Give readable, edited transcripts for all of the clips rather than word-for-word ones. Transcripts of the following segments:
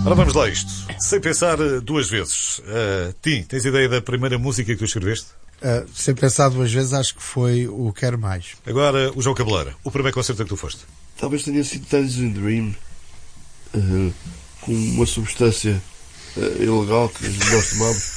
Ora, vamos lá isto. Sem pensar duas vezes. Tim, tens ideia da primeira música que tu escreveste? Sem pensar duas vezes, acho que foi o Quero Mais. Agora, o João Cabeleira. O primeiro concerto a que tu foste? Talvez tenha sido Tangerine Dream, com uma substância ilegal que nós tomamos.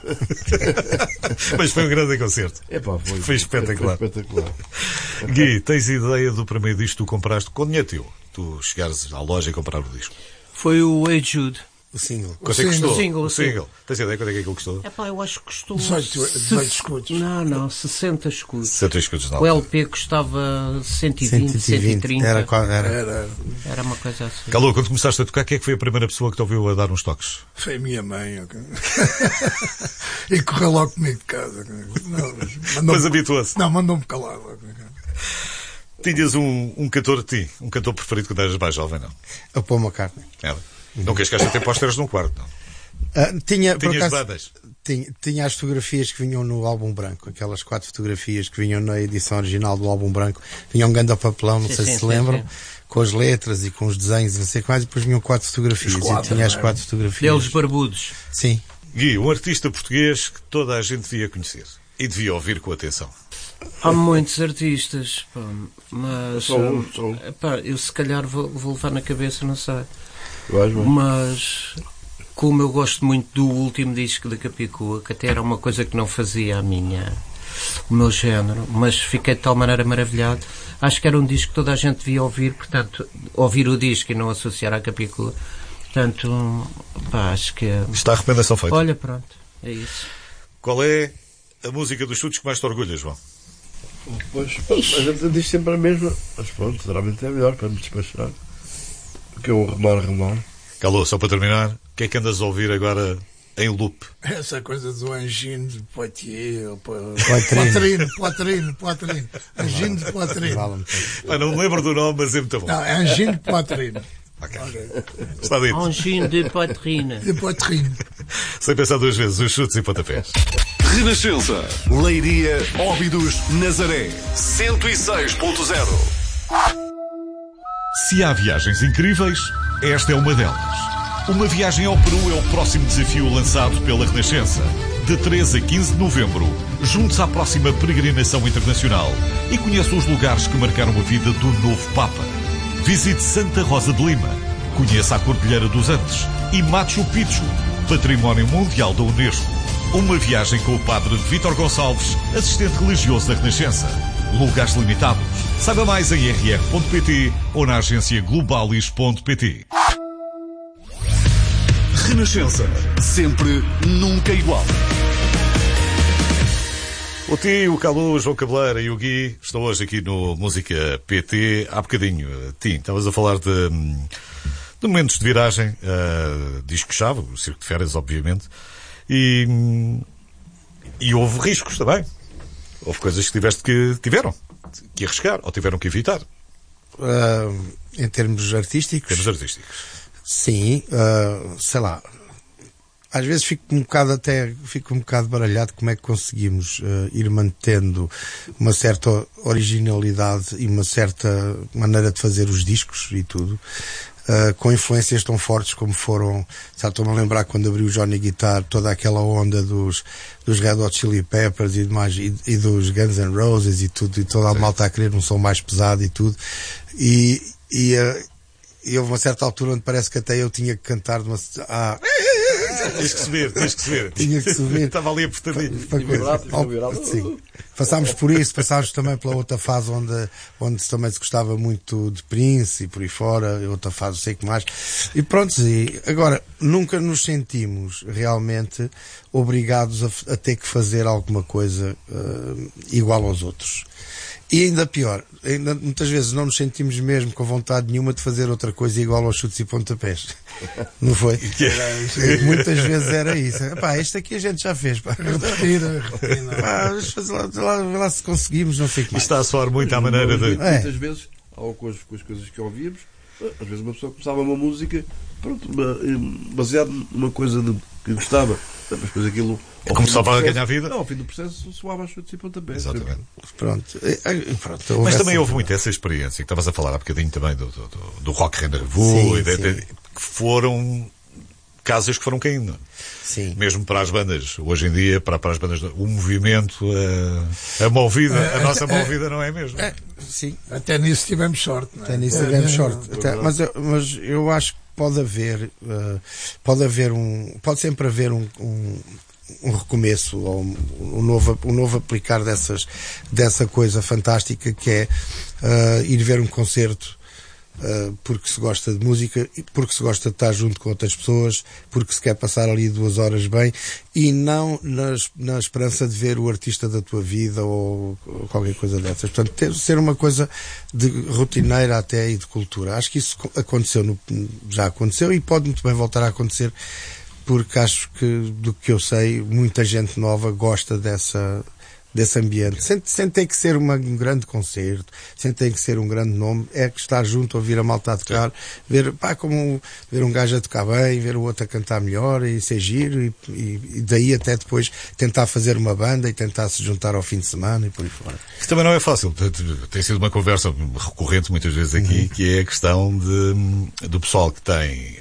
Mas foi um grande concerto. Foi espetacular. Foi espetacular. Gui, tens ideia do primeiro disco que tu compraste com dinheiro teu? Tu chegares à loja e comprar o disco. Foi o Hey Jude. O single. Quanto é que custou? O single. Tens ideia quanto é que aquilo custou? Eu acho que custou... 18 escudos. Não, 60 escudos. 60 escudos na O altura. LP custava 120, 130. Era uma coisa assim. Calou, quando começaste a tocar, quem é que foi a primeira pessoa que te ouviu a dar uns toques? Foi a minha mãe. Okay? E correu logo comigo de casa. Mas habituou-se. Não, mandou-me calar logo. Tinhas um cantor de ti, um cantor preferido quando eras mais jovem, não? O Paul McCartney. Era. Nunca chegaste a ter pósteres num quarto, não? Tinha bandas? Tinha as fotografias que vinham no álbum branco, aquelas 4 fotografias que vinham na edição original do álbum branco. Vinha um grande papelão, não sei se se lembram, com as letras e com os desenhos e não sei o que mais, e depois vinham 4 fotografias. E tinha as 4 fotografias. Deles barbudos. Sim. Gui, um artista português que toda a gente devia conhecer e devia ouvir com atenção. Há muitos artistas, mas Só um. Eu se calhar vou levar na cabeça, não sei. Vais. Mas como eu gosto muito do último disco da Capicua, que até era uma coisa que não fazia o meu género, mas fiquei de tal maneira maravilhado. Acho que era um disco que toda a gente devia ouvir, portanto, ouvir o disco e não associar à Capicua. Portanto, acho que... Está a recomendação feita. Olha, pronto, é isso. Qual é a música dos chutes que mais te orgulha, João? Pois, a gente diz sempre a mesma, mas pronto, realmente é melhor para me despachar. Porque eu remar. Calou, só para terminar, o que é que andas a ouvir agora em loop? Essa coisa do Angine de Poitiers, Poitrine. Angine de Poitrine. Não me lembro do nome, mas é muito bom. Não, é Angine de Poitrine. Okay. Está dito. Angine de Poitrine. Sem pensar duas vezes, os chutes e pontapés. Renascença, Leiria, Óbidos, Nazaré, 106.0. Se há viagens incríveis, esta é uma delas. Uma viagem ao Peru é o próximo desafio lançado pela Renascença. De 13 a 15 de novembro, junte-se à próxima peregrinação internacional e conheça os lugares que marcaram a vida do novo Papa. Visite Santa Rosa de Lima, conheça a Cordilheira dos Andes e Machu Picchu, Património Mundial da Unesco. Uma viagem com o Padre Vítor Gonçalves, assistente religioso da Renascença. Lugares limitados. Saiba mais em rr.pt ou na agência globalis.pt. Renascença, sempre, nunca igual. O Ti, o Calu, o João Cabeleira e o Gui estão hoje aqui no Música PT. Há bocadinho, Ti, estavas a falar de momentos de viragem, disco-chave, o Circo de Férias, obviamente, e houve riscos também. Houve coisas que tiveram que arriscar ou tiveram que evitar. Em termos artísticos? Sim, sei lá. Às vezes fico um bocado baralhado como é que conseguimos ir mantendo uma certa originalidade e uma certa maneira de fazer os discos e tudo, com influências tão fortes como foram, estou-me a lembrar quando abriu o Johnny Guitar, toda aquela onda dos Red Hot Chili Peppers e demais, e dos Guns N' Roses e tudo, e toda a malta a querer um som mais pesado e tudo, e houve uma certa altura onde parece que até eu tinha que cantar de uma... Tens que subir. Tinha que subir. Estava ali apertadinho. Sim. Passámos por isso, passámos também pela outra fase onde também se gostava muito de Prince e por aí fora, outra fase, sei que mais. E pronto, agora, nunca nos sentimos realmente obrigados a ter que fazer alguma coisa igual aos outros. E ainda pior, muitas vezes não nos sentimos mesmo com vontade nenhuma de fazer outra coisa igual aos chutes e pontapés. Não foi? Muitas vezes era isso. Isto aqui a gente já fez. Retira. Vamos fazer lá se conseguimos, não sei o que mais. Isto está a soar muito à maneira de... Muitas vezes, ou com as coisas que ouvíamos, às vezes uma pessoa começava uma música, baseada numa coisa que gostava. Mas depois aquilo... Começava a ganhar vida? Não, ao fim do processo soava chutes e pontapés. Exatamente. Pronto. Mas também houve muito essa experiência que estavas a falar há bocadinho também do Rock Rendezvous, que foram casas que foram caindo. Sim. Mesmo para as bandas, hoje em dia, para as bandas, o movimento, a movida, a nossa movida não é mesmo. Sim. Até nisso tivemos sorte. Não é? Até nisso tivemos sorte. Mas eu acho que pode sempre haver um recomeço, ou um novo aplicar dessa coisa fantástica que é ir ver um concerto porque se gosta de música, porque se gosta de estar junto com outras pessoas, porque se quer passar ali 2 horas bem, e não na esperança de ver o artista da tua vida ou qualquer coisa dessas. Portanto, ser uma coisa de rotineira até e de cultura. Acho que isso já aconteceu e pode muito bem voltar a acontecer, porque acho que, do que eu sei, muita gente nova gosta desse ambiente, sem ter que ser um grande concerto, sem ter que ser um grande nome, é que estar junto, ouvir a malta a tocar, ver um gajo a tocar bem, ver o outro a cantar melhor e ser giro, e daí até depois tentar fazer uma banda e tentar se juntar ao fim de semana e por aí fora. Isso também não é fácil. Tem sido uma conversa recorrente muitas vezes aqui, que é a questão do pessoal que tem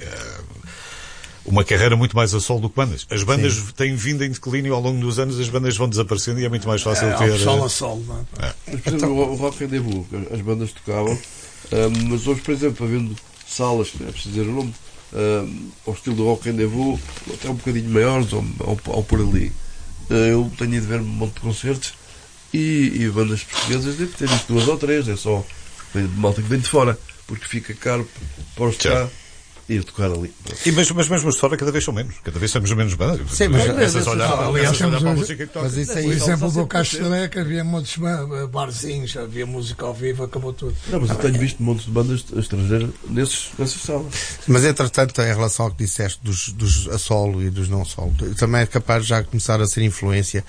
uma carreira muito mais a solo do que bandas. As bandas têm vindo em declínio ao longo dos anos, as bandas vão desaparecendo e é muito mais fácil ter... Solo a solo, não é? Mas, por exemplo, o Rock Rendezvous, as bandas tocavam, mas hoje, por exemplo, havendo salas, que não é preciso dizer o nome, ao estilo do Rock Rendezvous, até um bocadinho maiores, ou por ali. Eu tenho ido ver um monte de concertos e bandas portuguesas devem ter visto 2 ou 3, é só malta que vem de fora, porque fica caro para os tocar. Ir tocar ali. Mas mesmo de fora cada vez são menos. Cada vez somos menos bandas. Sim, mas essas olhar para a música que toca. Mas isso aí, por exemplo, do Casteleca havia muitos barzinhos, havia música ao vivo, acabou tudo. Não, mas eu tenho visto montes de bandas estrangeiras nessas salas. Mas entretanto, em relação ao que disseste dos a solo e dos não solo, também é capaz de já começar a ser influência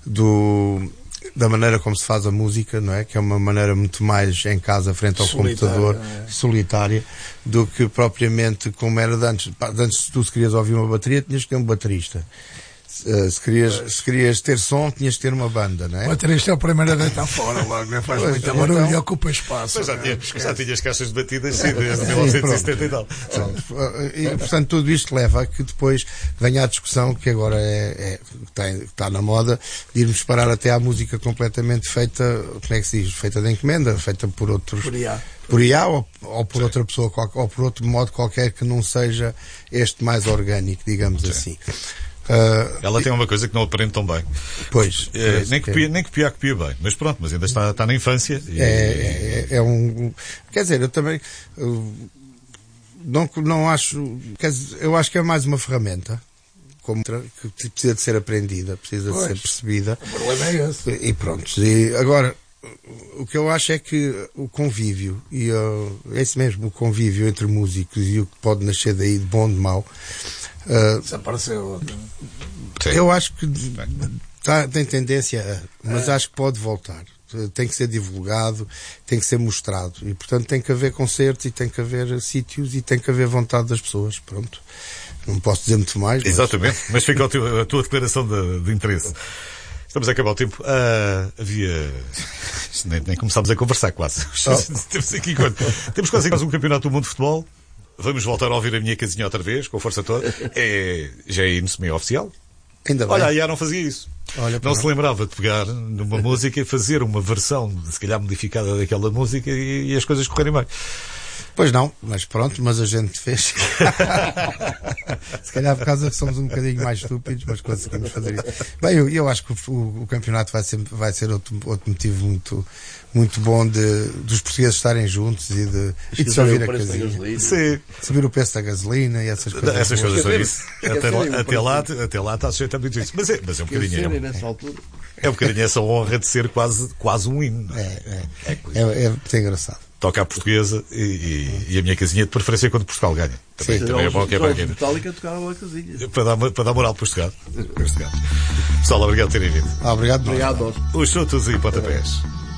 da maneira como se faz a música, não é? Que é uma maneira muito mais em casa, frente ao computador, solitária, do que propriamente como era de antes. Antes, se tu querias ouvir uma bateria, tinhas que ter um baterista. Se querias ter som, tinhas que ter uma banda, não é? O baterista é o primeiro a deitar fora logo, não faz muito barulho e ocupa espaço. Mas já tinhas caixas de batidas, sim, desde 1970 e tal. E, portanto, tudo isto leva a que depois venha a discussão, que agora está na moda, de irmos parar até à música completamente feita, como é que se diz? Feita de encomenda, feita por outros... Por IA ou por outra pessoa, ou por outro modo qualquer que não seja este mais orgânico, digamos assim. Ela tem uma coisa que não aprende tão bem. Pois. Nem copia bem. Mas pronto, mas ainda está na infância. Quer dizer, eu também não acho. Quer dizer, eu acho que é mais uma ferramenta que precisa de ser aprendida, precisa de ser percebida. O problema é esse. E pronto. E agora, o que eu acho é que o convívio, é isso mesmo, o convívio entre músicos e o que pode nascer daí de bom, de mau. Desapareceu. Eu acho que tem tendência mas acho que pode voltar. Tem que ser divulgado, tem que ser mostrado e, portanto, tem que haver concertos e tem que haver sítios e tem que haver vontade das pessoas. Pronto. Não posso dizer muito mais. Exatamente, mas fica a tua declaração de interesse. Estamos a acabar o tempo. Nem começámos a conversar quase. Temos quase um campeonato do mundo de futebol. Vamos voltar a ouvir a minha casinha outra vez, com a força toda. Já é hino semi-oficial. Ainda bem. Olha, a IA não fazia isso. Não se lembrava de pegar numa música e fazer uma versão, se calhar modificada daquela música e as coisas correrem bem. Pois não, mas pronto, mas a gente fez. Se calhar por causa que somos um bocadinho mais estúpidos, mas conseguimos fazer isso. Bem, eu acho que o campeonato vai ser outro motivo muito bom dos portugueses estarem juntos e de se ouvir a casinha. Subir o preço da gasolina e essas coisas. Essas coisas até lá está sujeito a muito isso. Mas é um bocadinho. É um bocadinho essa honra de ser quase um hino. É muito engraçado. Toca a portuguesa e a minha casinha de preferência quando Portugal ganha. Também é bom que é para quem. Para dar moral para Portugal. Pessoal, obrigado por terem vindo. Obrigado. Os chutos e pontapés.